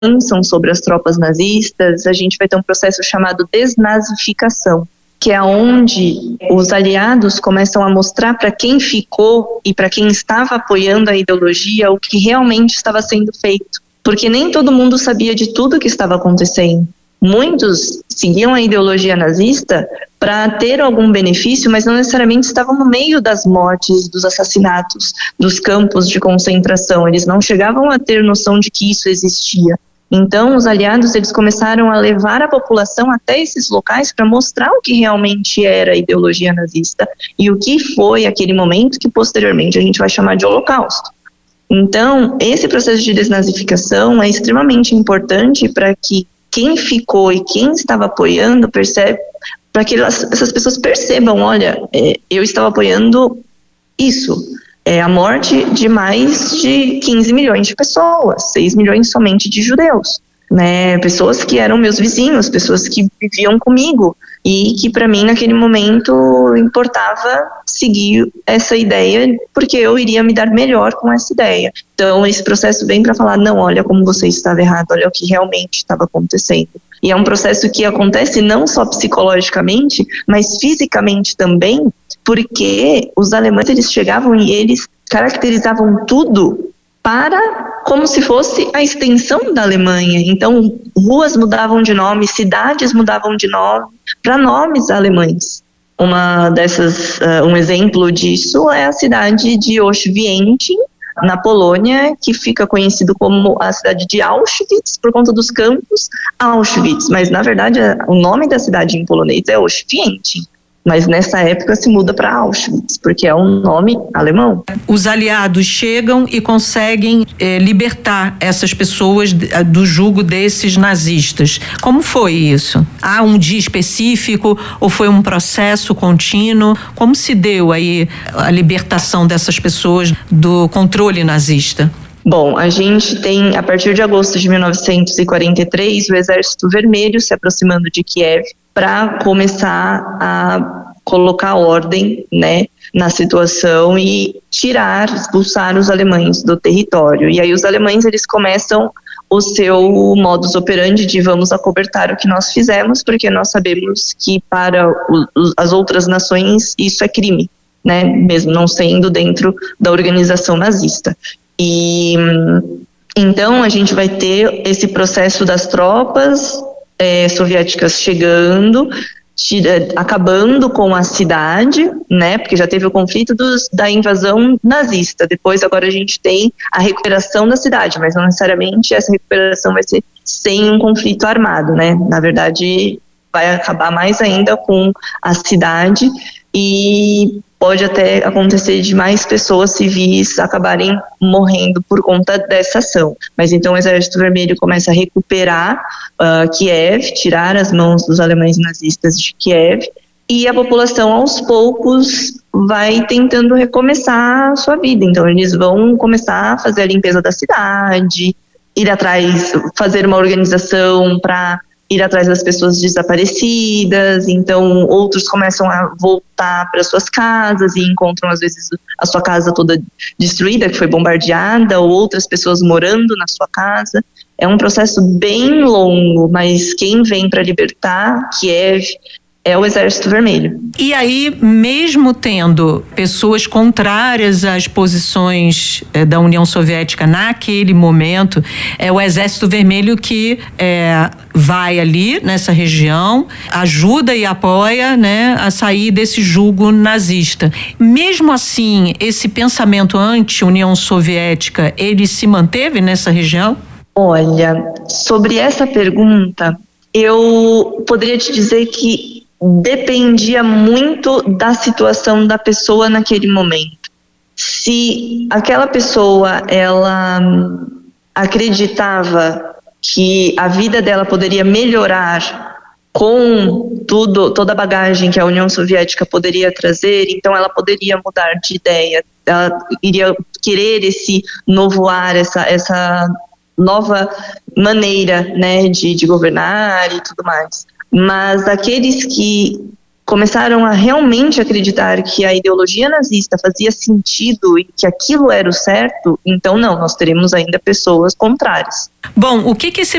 avançam sobre as tropas nazistas, a gente vai ter um processo chamado desnazificação, que é onde os aliados começam a mostrar para quem ficou e para quem estava apoiando a ideologia o que realmente estava sendo feito. Porque nem todo mundo sabia de tudo que estava acontecendo. Muitos seguiam a ideologia nazista para ter algum benefício, mas não necessariamente estavam no meio das mortes, dos assassinatos, dos campos de concentração. Eles não chegavam a ter noção de que isso existia. Então, os aliados eles começaram a levar a população até esses locais para mostrar o que realmente era a ideologia nazista e o que foi aquele momento que posteriormente a gente vai chamar de Holocausto. Então, esse processo de desnazificação é extremamente importante para que quem ficou e quem estava apoiando para que essas pessoas percebam, olha, eu estava apoiando isso. É a morte de mais de 15 milhões de pessoas, 6 milhões somente de judeus, né? Pessoas que eram meus vizinhos, pessoas que viviam comigo e que para mim naquele momento importava seguir essa ideia porque eu iria me dar melhor com essa ideia. Então esse processo vem para falar, não, olha como você estava errado, olha o que realmente estava acontecendo. E é um processo que acontece não só psicologicamente, mas fisicamente também, porque os alemães eles chegavam e eles caracterizavam tudo como se fosse a extensão da Alemanha. Então, ruas mudavam de nome, cidades mudavam de nome para nomes alemães. Um exemplo disso é a cidade de Auschwitz, na Polônia, que fica conhecido como a cidade de Auschwitz, por conta dos campos Auschwitz. Mas, na verdade, o nome da cidade em polonês é Auschwitz. Mas nessa época se muda para Auschwitz, porque é um nome alemão. Os aliados chegam e conseguem libertar essas pessoas do jugo desses nazistas. Como foi isso? Há um dia específico ou foi um processo contínuo? Como se deu aí a libertação dessas pessoas do controle nazista? Bom, a gente tem, a partir de agosto de 1943, o Exército Vermelho se aproximando de Kiev para começar a colocar ordem, né, na situação e expulsar os alemães do território. E aí os alemães eles começam o seu modus operandi de vamos acobertar o que nós fizemos, porque nós sabemos que para as outras nações isso é crime, né, mesmo não sendo dentro da organização nazista. E então a gente vai ter esse processo das tropas soviéticas chegando, acabando com a cidade, né? Porque já teve o conflito da invasão nazista. Depois agora a gente tem a recuperação da cidade, mas não necessariamente essa recuperação vai ser sem um conflito armado, né? Na verdade, vai acabar mais ainda com a cidade e pode até acontecer de mais pessoas civis acabarem morrendo por conta dessa ação. Mas então o Exército Vermelho começa a recuperar Kiev, tirar as mãos dos alemães nazistas de Kiev, e a população aos poucos vai tentando recomeçar a sua vida. Então eles vão começar a fazer a limpeza da cidade, ir atrás, fazer uma organização para ir atrás das pessoas desaparecidas. Então outros começam a voltar para suas casas e encontram às vezes a sua casa toda destruída, que foi bombardeada, ou outras pessoas morando na sua casa. É um processo bem longo, mas quem vem para libertar Kiev é o Exército Vermelho. E aí, mesmo tendo pessoas contrárias às posições da União Soviética naquele momento, é o Exército Vermelho que vai ali nessa região, ajuda e apoia, né, a sair desse jugo nazista. Mesmo assim, esse pensamento anti-União Soviética, ele se manteve nessa região? Olha, sobre essa pergunta, eu poderia te dizer que dependia muito da situação da pessoa naquele momento. Se aquela pessoa, ela acreditava que a vida dela poderia melhorar com toda a bagagem que a União Soviética poderia trazer, então ela poderia mudar de ideia, ela iria querer esse novo ar, essa nova maneira, né, de governar e tudo mais. Mas aqueles que começaram a realmente acreditar que a ideologia nazista fazia sentido e que aquilo era o certo, então não, nós teremos ainda pessoas contrárias. Bom, o que esse